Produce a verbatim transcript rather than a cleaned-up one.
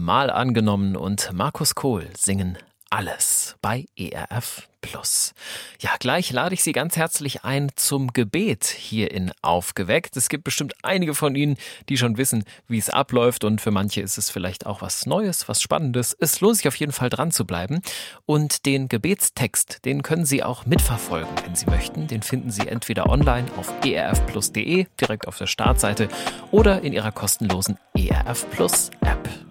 Mal angenommen und Markus Kohl singen Alles bei E R F Plus. Ja, gleich lade ich Sie ganz herzlich ein zum Gebet hier in Aufgeweckt. Es gibt bestimmt einige von Ihnen, die schon wissen, wie es abläuft, und für manche ist es vielleicht auch was Neues, was Spannendes. Es lohnt sich auf jeden Fall dran zu bleiben, und den Gebetstext, den können Sie auch mitverfolgen, wenn Sie möchten. Den finden Sie entweder online auf e r f plus punkt d e, direkt auf der Startseite, oder in Ihrer kostenlosen E R F Plus App.